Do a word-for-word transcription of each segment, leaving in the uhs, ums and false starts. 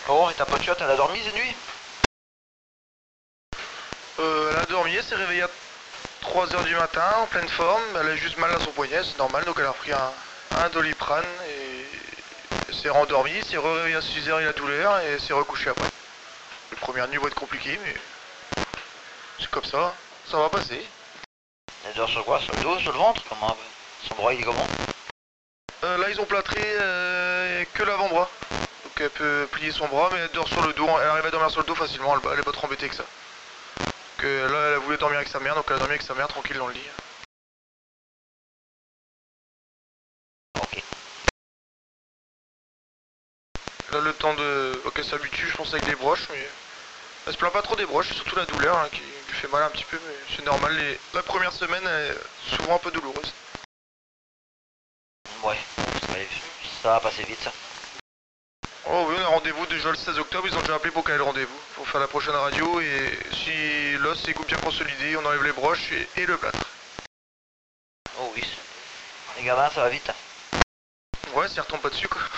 Bon, et ta pochotte, elle a dormi cette nuit? Euh, elle a dormi, elle s'est réveillée à trois heures du matin, en pleine forme. Elle a juste mal à son poignet, c'est normal, donc elle a repris un, un Doliprane et elle s'est rendormie, s'est réveillée à six heures, il a douleur et s'est recouchée après. Les premières nuits vont être compliquées, mais c'est comme ça, ça va passer. Elle dort sur quoi? Sur le dos, sur le ventre? Comment? Son bras il est comment? Euh, là, ils ont plâtré euh, que l'avant-bras. Donc elle peut plier son bras, mais elle dort sur le dos. Elle arrive à dormir sur le dos facilement, elle, elle est pas trop embêtée que ça. Que là, elle a voulu dormir avec sa mère, donc elle a dormi avec sa mère tranquille dans le lit. Ok. Là, le temps de. Ok, ça s'habitue, je pense, avec les broches, mais. Elle se plaint pas trop des broches, surtout la douleur hein, qui lui fait mal un petit peu, mais c'est normal. Les... La première semaine est souvent un peu douloureuse. Ouais, ça va, ça va passer vite ça. Oh oui, on a rendez-vous déjà le seize octobre, ils ont déjà appelé pour caler le rendez-vous. Pour faire la prochaine radio, et si l'os est bien consolidé, on enlève les broches et, et le plâtre. Oh oui. Les gamins, ça va vite. Ouais, ça retombe pas dessus quoi.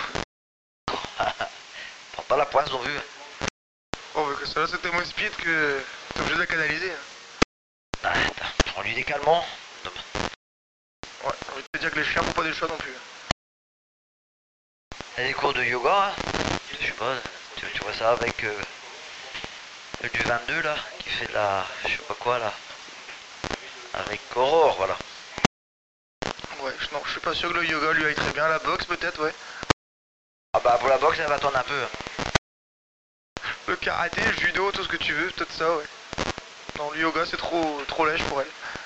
Prends pas la poisse non plus. Oh, mais que ça là, c'était moins speed que t'es obligé de la canaliser. Ah, prends-lui des calmants. Ouais, j'ai envie de te dire que les chiens font pas des choix non plus. Il y a des cours de yoga, hein. Je sais pas, tu, tu vois ça avec euh, le du vingt-deux là, qui fait de la, je sais pas quoi là, avec Aurore, voilà. Ouais, je- non, je suis pas sûr que le yoga lui aille très bien. La boxe peut-être, ouais. Ah bah pour la boxe, elle va attendre un peu. Le karaté, le judo, tout ce que tu veux, peut-être ça, ouais. Non, le yoga c'est trop, trop lèche pour elle.